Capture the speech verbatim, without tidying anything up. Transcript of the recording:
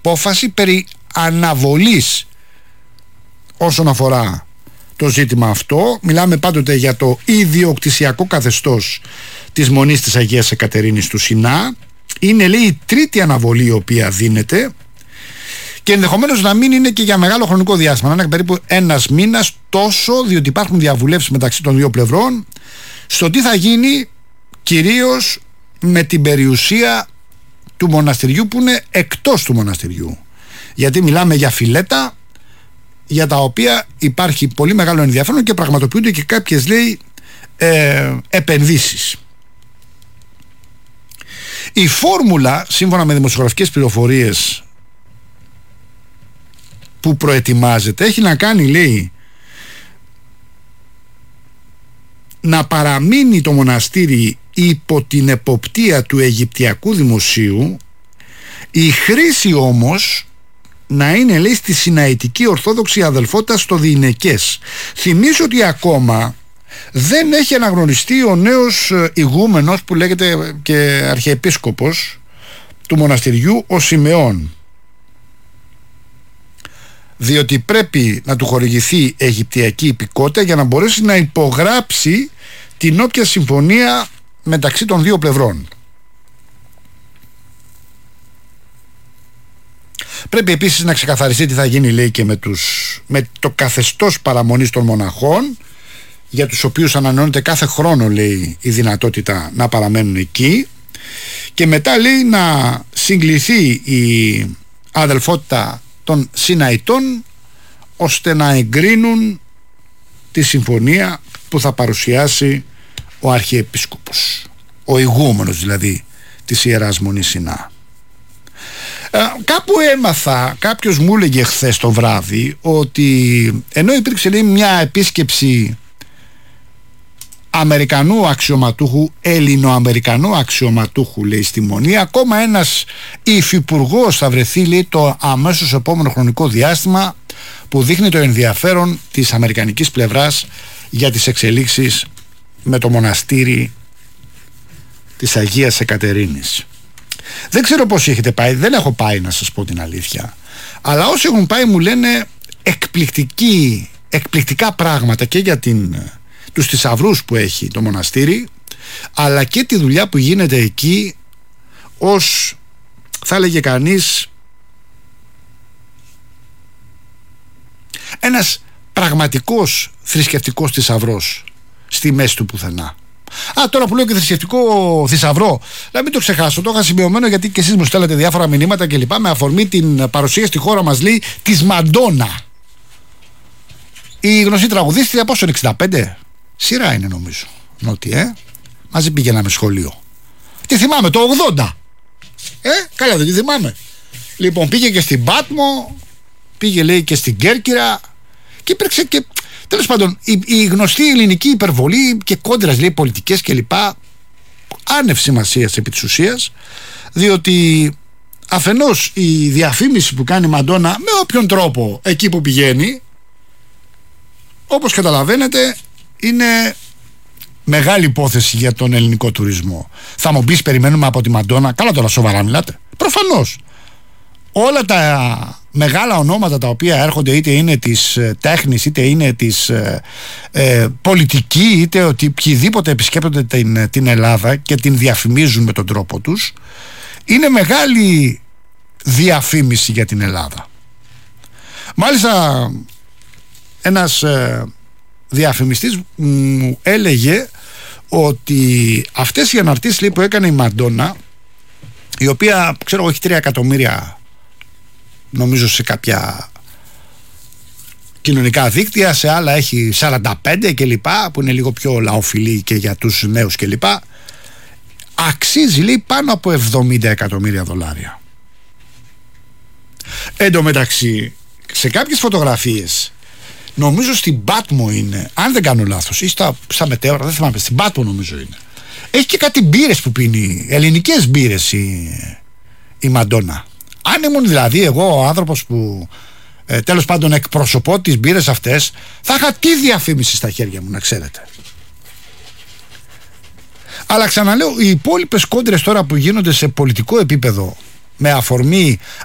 απόφαση περί αναβολής όσον αφορά το ζήτημα αυτό. Μιλάμε πάντοτε για το ιδιοκτησιακό καθεστώς της Μονής της Αγίας Εκατερίνης του Σινά. Είναι, λέει, η τρίτη αναβολή η οποία δίνεται και ενδεχομένως να μην είναι και για μεγάλο χρονικό διάστημα, να είναι περίπου ένας μήνας τόσο, διότι υπάρχουν διαβουλεύσεις μεταξύ των δύο πλευρών στο τι θα γίνει κυρίως με την περιουσία του μοναστηριού που είναι εκτός του μοναστηριού, γιατί μιλάμε για φιλέτα για τα οποία υπάρχει πολύ μεγάλο ενδιαφέρον και πραγματοποιούνται και κάποιες, λέει, ε, επενδύσεις. Η φόρμουλα, σύμφωνα με δημοσιογραφικές πληροφορίες που προετοιμάζεται, έχει να κάνει, λέει, να παραμείνει το μοναστήρι υπό την εποπτεία του Αιγυπτιακού Δημοσίου, η χρήση όμως να είναι, λέει, στη Σιναητική Ορθόδοξη Αδελφότητα στο Διηνεκές. Θυμίζω ότι ακόμα δεν έχει αναγνωριστεί ο νέος ηγούμενος που λέγεται και αρχιεπίσκοπος του μοναστηριού, ο Σιμεών, διότι πρέπει να του χορηγηθεί Αιγυπτιακή υπηκότητα για να μπορέσει να υπογράψει την όποια συμφωνία μεταξύ των δύο πλευρών. Πρέπει επίσης να ξεκαθαριστεί τι θα γίνει, λέει, και με, τους, με το καθεστώς παραμονής των μοναχών, για τους οποίους ανανεώνεται κάθε χρόνο, λέει, η δυνατότητα να παραμένουν εκεί, και μετά, λέει, να συγκληθεί η αδελφότητα των Σιναητών ώστε να εγκρίνουν τη συμφωνία που θα παρουσιάσει ο αρχιεπίσκοπος, ο ηγούμενος δηλαδή της Ιεράς Μονής Σινά. Ε, κάπου έμαθα, κάποιος μου έλεγε χθες το βράδυ, ότι ενώ υπήρξε, λέει, μια επίσκεψη Αμερικανού αξιωματούχου, Έλληνο-Αμερικανού αξιωματούχου, λέει, στη Μονή, ακόμα ένας υφυπουργός θα βρεθεί, λέει, το αμέσως επόμενο χρονικό διάστημα, που δείχνει το ενδιαφέρον της αμερικανικής πλευράς για τις εξελίξεις με το μοναστήρι της Αγίας Εκατερίνης. Δεν ξέρω πώς έχετε πάει, δεν έχω πάει, να σας πω την αλήθεια, αλλά όσοι έχουν πάει μου λένε εκπληκτική, εκπληκτικά πράγματα και για την, τους θησαυρούς που έχει το μοναστήρι, αλλά και τη δουλειά που γίνεται εκεί ως, θα έλεγε κανείς, ένας πραγματικός θρησκευτικός θησαυρός στη μέση του πουθενά. Α, τώρα που λέω και θρησκευτικό θησαυρό, να μην το ξεχάσω, το είχα σημειωμένο γιατί και εσείς μου στέλνετε διάφορα μηνύματα και λοιπά με αφορμή την παρουσία στη χώρα μας, λέει, της Μαντόνα. Η γνωστή τραγουδίστρια, πόσο είναι, εξήντα πέντε? Σειρά είναι, νομίζω. Νότι, ε. Μαζί πήγαιναμε σχολείο. Τι θυμάμαι, το ογδόντα. Ε, καλά, δεν τη θυμάμαι. Λοιπόν, πήγε και στην Πάτμο, πήγε, λέει, και στην Κέρκυρα και υπήρξε και, τέλος πάντων, η, η γνωστή ελληνική υπερβολή και κόντρας, λέει, πολιτικές και λοιπά, άνευ σημασίας επί της ουσίας, διότι αφενός η διαφήμιση που κάνει η Μαντόνα με όποιον τρόπο εκεί που πηγαίνει, όπως καταλαβαίνετε, είναι μεγάλη υπόθεση για τον ελληνικό τουρισμό. Θα μου πεις, περιμένουμε από τη Μαντόνα? Καλά, τώρα σοβαρά μιλάτε? Προφανώς. Όλα τα μεγάλα ονόματα τα οποία έρχονται, είτε είναι της ε, τέχνης, είτε είναι της ε, ε, πολιτική, είτε ότι οποιοδήποτε επισκέπτονται την, την Ελλάδα και την διαφημίζουν με τον τρόπο τους, είναι μεγάλη διαφήμιση για την Ελλάδα. Μάλιστα ένας ε, διαφημιστής μου έλεγε ότι αυτές οι αναρτήσεις, λέει, που έκανε η Μαντόνα, η οποία, ξέρω εγώ, έχει τρία εκατομμύρια νομίζω σε κάποια κοινωνικά δίκτυα, σε άλλα έχει σαράντα πέντε και λοιπά, που είναι λίγο πιο λαοφιλή και για τους νέους και λοιπά, αξίζει, λέει, πάνω από εβδομήντα εκατομμύρια δολάρια. Εν τω μεταξύ, σε κάποιες φωτογραφίες, νομίζω στην Πάτμο είναι, αν δεν κάνω λάθος, ή στα, στα Μετέωρα, δεν θυμάμαι, στην Πάτμο νομίζω είναι, έχει και κάτι μπύρες που πίνει, ελληνικές μπύρες η, η Μαντόνα. Αν ήμουν δηλαδή εγώ ο άνθρωπος που ε, τέλος πάντων εκπροσωπώ τις μπύρες αυτές, θα είχα τη διαφήμιση στα χέρια μου, να ξέρετε. Αλλά ξαναλέω, οι υπόλοιπες κόντρες τώρα που γίνονται σε πολιτικό επίπεδο με αφορμή